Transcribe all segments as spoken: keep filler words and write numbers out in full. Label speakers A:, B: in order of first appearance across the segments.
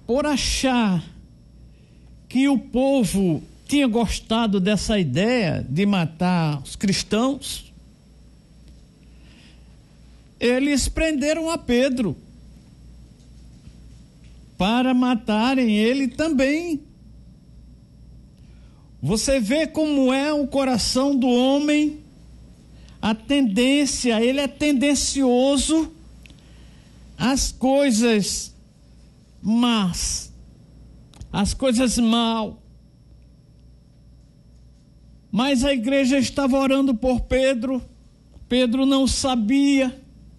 A: por achar que o povo tinha gostado dessa ideia de matar os cristãos, eles prenderam a Pedro para matarem ele também. Você vê como é o coração do homem, a tendência, ele é tendencioso às coisas más, às coisas mal. Mas a igreja estava orando por Pedro, Pedro não sabia.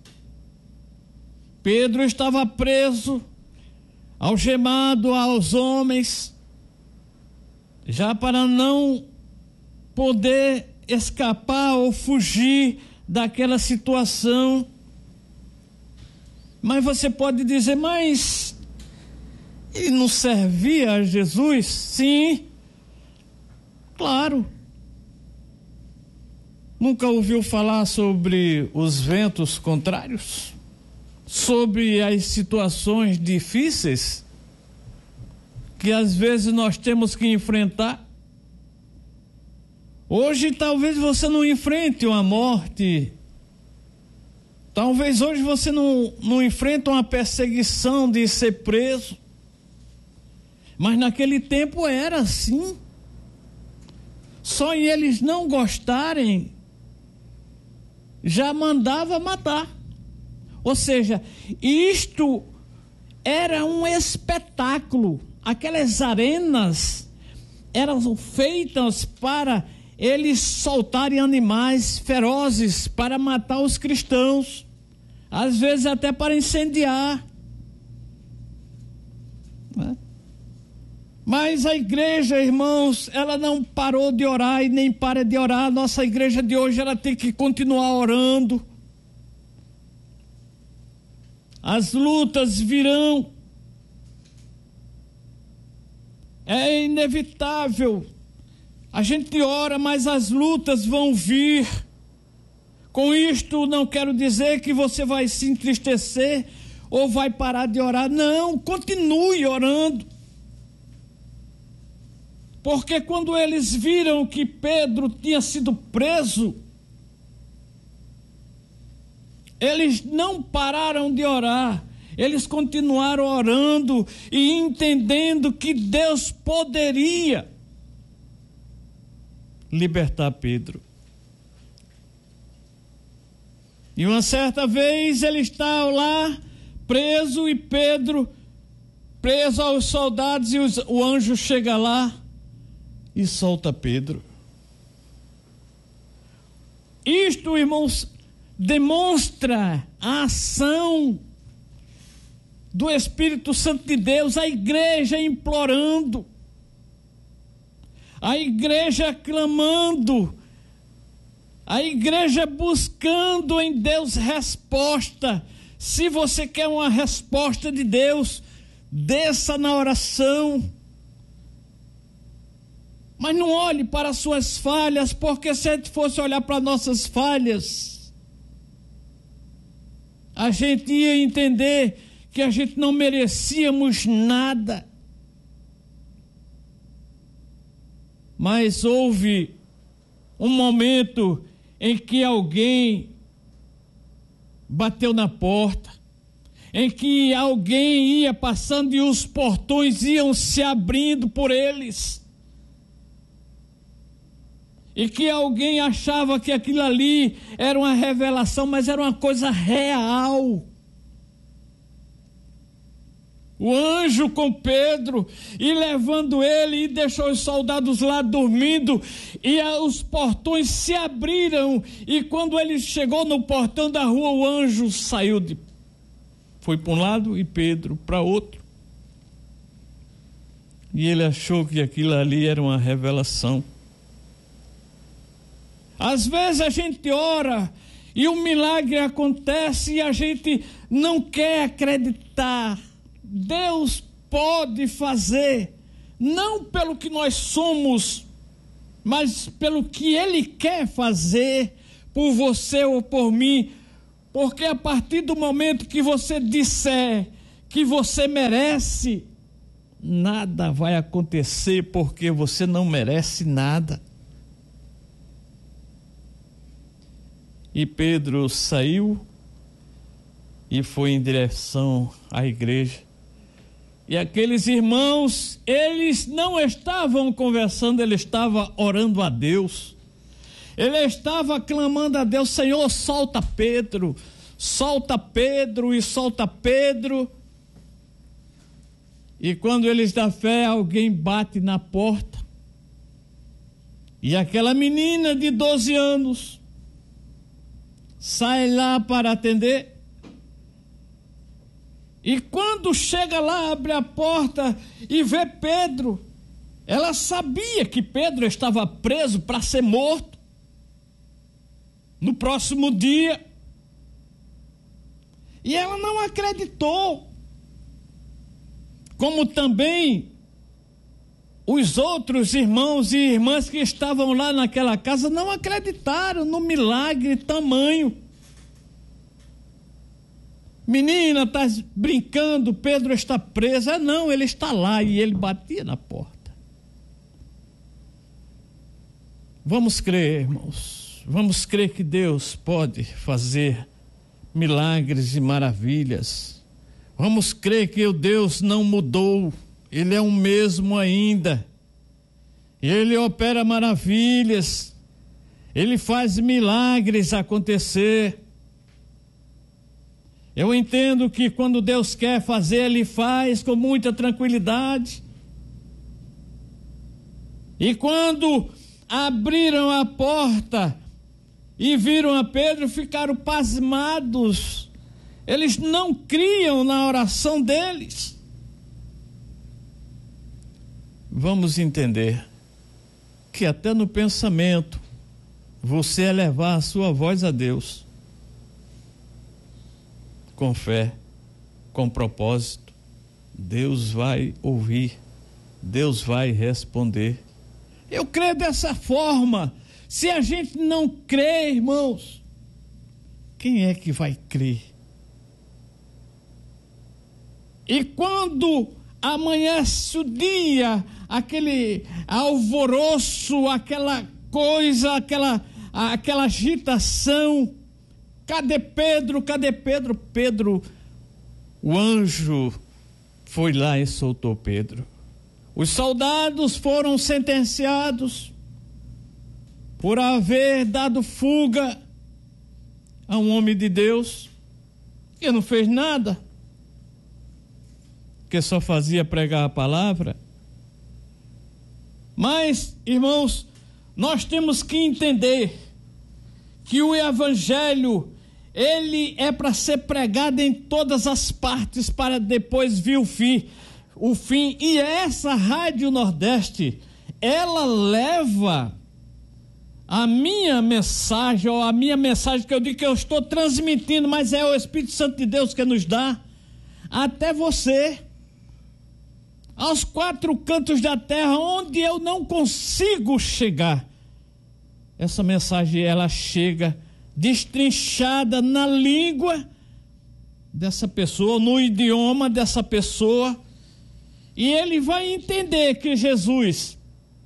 A: Pedro estava preso, algemado aos homens, já para não poder escapar ou fugir daquela situação. Mas você pode dizer, mas ele não servia a Jesus? Sim, claro. Nunca ouviu falar sobre os ventos contrários? Sobre as situações difíceis que às vezes nós temos que enfrentar? Hoje talvez você não enfrente uma morte, talvez hoje você não, não enfrente uma perseguição de ser preso, mas naquele tempo era assim. Só em eles não gostarem, já mandava matar. Ou seja, isto era um espetáculo. Aquelas arenas eram feitas para eles soltarem animais ferozes para matar os cristãos, às vezes até para incendiar. Né? Mas a igreja, irmãos, ela não parou de orar e nem para de orar. Nossa igreja de hoje, ela tem que continuar orando. As lutas virão. É inevitável. A gente ora, mas as lutas vão vir. Com isto não quero dizer que você vai se entristecer ou vai parar de orar. Não, continue orando. Porque quando eles viram que Pedro tinha sido preso, eles não pararam de orar. Eles continuaram orando e entendendo que Deus poderia libertar Pedro. E uma certa vez ele está lá preso, e Pedro preso aos soldados, e os, o anjo chega lá e solta Pedro. Isto, irmãos, demonstra a ação do Espírito Santo de Deus, a igreja implorando, a igreja clamando, a igreja buscando em Deus resposta. Se você quer uma resposta de Deus, desça na oração. Mas não olhe para as suas falhas, porque se a gente fosse olhar para nossas falhas, a gente ia entender que a gente não merecíamos nada. Mas houve um momento em que alguém bateu na porta, em que alguém ia passando e os portões iam se abrindo por eles, e que alguém achava que aquilo ali era uma revelação, mas era uma coisa real. O anjo com Pedro, e levando ele, e deixou os soldados lá dormindo, e a, os portões se abriram, e quando ele chegou no portão da rua, o anjo saiu de, foi para um lado e Pedro para outro, e ele achou que aquilo ali era uma revelação. Às vezes a gente ora e um milagre acontece e a gente não quer acreditar. Deus pode fazer, não pelo que nós somos, mas pelo que Ele quer fazer por você ou por mim, porque a partir do momento que você disser que você merece, nada vai acontecer porque você não merece nada. E Pedro saiu e foi em direção à igreja. E aqueles irmãos, eles não estavam conversando, ele estava orando a Deus. Ele estava clamando a Deus: Senhor, solta Pedro, solta Pedro e solta Pedro. E quando eles dão fé, alguém bate na porta. E aquela menina de doze anos sai lá para atender. E quando chega lá, abre a porta e vê Pedro. Ela sabia que Pedro estava preso para ser morto no próximo dia. E ela não acreditou. Como também os outros irmãos e irmãs que estavam lá naquela casa não acreditaram no milagre tamanho. Menina, está brincando, Pedro está preso. Ah, não, ele está lá, e ele batia na porta. Vamos crer, irmãos, vamos crer que Deus pode fazer milagres e maravilhas. Vamos crer que o Deus não mudou, Ele é o mesmo ainda. Ele opera maravilhas, Ele faz milagres acontecer. Eu entendo que quando Deus quer fazer, Ele faz com muita tranquilidade. E quando abriram a porta e viram a Pedro, ficaram pasmados. Eles não criam na oração deles. Vamos entender que até no pensamento você elevar a sua voz a Deus com fé, com propósito, Deus vai ouvir, Deus vai responder. Eu creio dessa forma. Se a gente não crê, irmãos, quem é que vai crer? E quando amanhece o dia, aquele alvoroço, aquela coisa, aquela, aquela agitação, cadê Pedro? Cadê Pedro? Pedro, o anjo foi lá e soltou Pedro. Os soldados foram sentenciados por haver dado fuga a um homem de Deus que não fez nada, que só fazia pregar a palavra. Mas, irmãos, nós temos que entender que o evangelho, ele é para ser pregado em todas as partes, para depois vir o fim, o fim. E essa Rádio Nordeste, ela leva a minha mensagem, ou a minha mensagem que eu digo que eu estou transmitindo, mas é o Espírito Santo de Deus que nos dá, até você, aos quatro cantos da terra, onde eu não consigo chegar. Essa mensagem, ela chega destrinchada na língua dessa pessoa, no idioma dessa pessoa, e ele vai entender que Jesus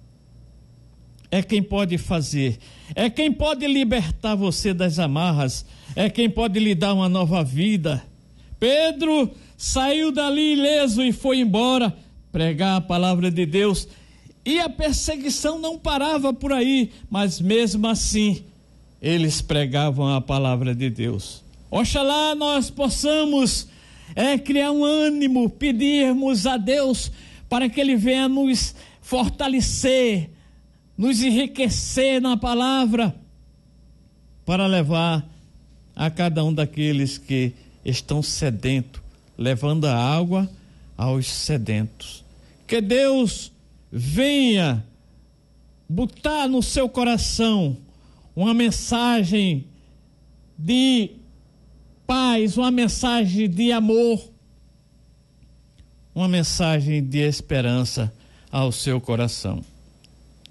A: é quem pode fazer, é quem pode libertar você das amarras, é quem pode lhe dar uma nova vida. Pedro saiu dali ileso e foi embora pregar a palavra de Deus, e a perseguição não parava por aí, mas mesmo assim eles pregavam a palavra de Deus. Oxalá nós possamos é, criar um ânimo, pedirmos a Deus para que Ele venha nos fortalecer, nos enriquecer na palavra, para levar a cada um daqueles que estão sedentos, levando a água aos sedentos. Que Deus venha botar no seu coração uma mensagem de paz, uma mensagem de amor, uma mensagem de esperança ao seu coração.